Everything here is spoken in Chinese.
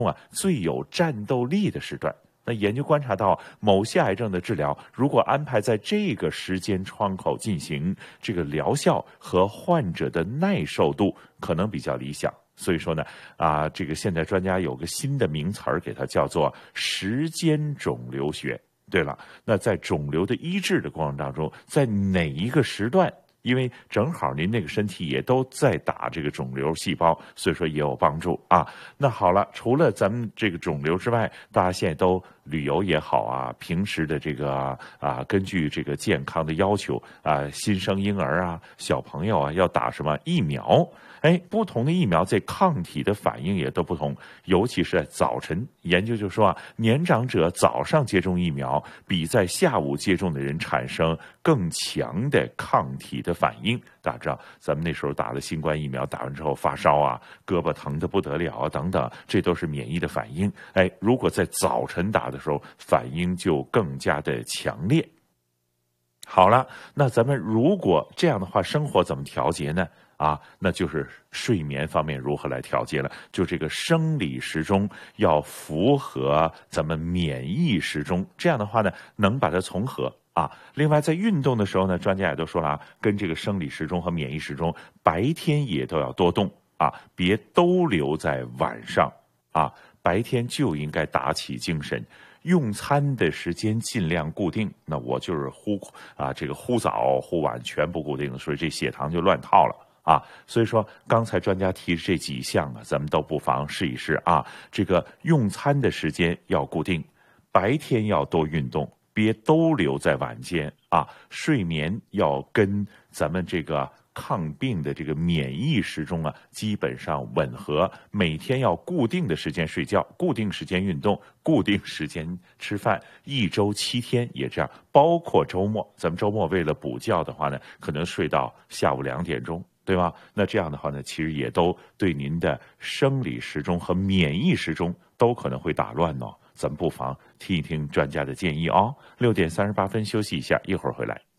最有战斗力的时段。那研究观察到，某些癌症的治疗如果安排在这个时间窗口进行，这个疗效和患者的耐受度可能比较理想。所以说呢，这个现在专家有个新的名词儿，给它叫做时间肿瘤学。对了，那在肿瘤的医治的过程当中，在哪一个时段？因为正好您那个身体也都在打这个肿瘤细胞，所以说也有帮助啊。那好了，除了咱们这个肿瘤之外，大家现在都旅游也好啊，平时的这个根据这个健康的要求新生婴儿啊、小朋友啊要打什么疫苗？不同的疫苗在抗体的反应也都不同，尤其是在早晨，研究就说年长者早上接种疫苗，比在下午接种的人产生更强的抗体的反应。大家知道，咱们那时候打了新冠疫苗，打完之后发烧胳膊疼得不得了等等，这都是免疫的反应。如果在早晨打的时候，反应就更加的强烈。好了，那咱们如果这样的话，生活怎么调节呢？那就是睡眠方面如何来调节了。就这个生理时钟要符合咱们免疫时钟，这样的话呢，能把它重合另外，在运动的时候呢，专家也都说了跟这个生理时钟和免疫时钟，白天也都要多动别都留在晚上白天就应该打起精神。用餐的时间尽量固定，那我就是这个忽早忽晚全部固定，所以这血糖就乱套了所以说刚才专家提这几项咱们都不妨试一试这个用餐的时间要固定，白天要多运动，别都留在晚间睡眠要跟咱们这个抗病的这个免疫时钟基本上吻合，每天要固定的时间睡觉，固定时间运动，固定时间吃饭，1周7天也这样，包括周末。咱们周末为了补觉的话呢，可能睡到下午2点钟，对吧？那这样的话呢，其实也都对您的生理时钟和免疫时钟都可能会打乱咱们不妨听一听专家的建议6点38分休息一下，一会儿回来。